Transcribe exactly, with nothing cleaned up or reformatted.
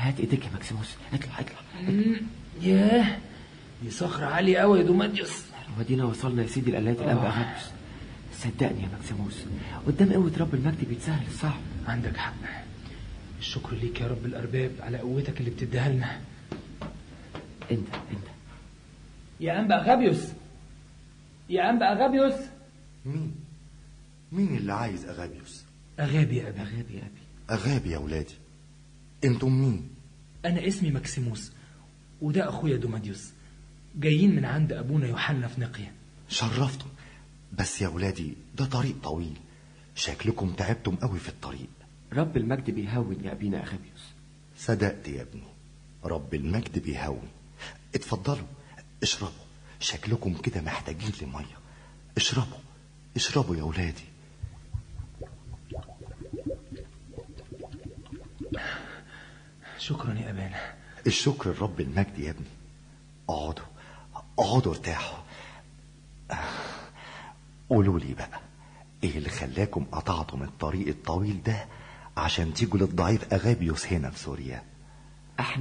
هات ايديك يا ماكسيموس، اطلع اطلع. ياه، دي صخرة عالية قوي يا دوماديوس. ودينا وصلنا يا سيدي لقلاية الأنبا أغابيوس. صدقني يا ماكسيموس، قدام قوة رب المجد بيتسهل الصعب. عندك حق. الشكر ليك يا رب الأرباب على قوتك اللي بتديها لنا. انت انت يا أنبا أغابيوس، يا أنبا أغابيوس. مين مين اللي عايز أغابيوس؟ أغابي يا أبي. أغابي يا أبي. أغابي يا ولادي. انتم مين؟ أنا اسمي ماكسيموس، وده أخويا دوماديوس، جايين من عند أبونا يوحنا في نقية. شرفتم. بس يا ولادي ده طريق طويل، شكلكم تعبتم قوي في الطريق. رب المجد بيهون يا أبينا أغابيوس. صدقت يا ابني، رب المجد بيهون. اتفضلوا اشربوا، شكلكم كده محتاجين لمية. اشربوا اشربوا يا ولادي. شكرا يا أبانا. الشكر لرب المجد يا ابني. اقعدوا اقعدوا ارتاحوا. قولوا لي بقى، ايه اللي خلاكم قطعتم الطريق الطويل ده عشان تيجوا للضعيف أغابيوس هنا في سوريا؟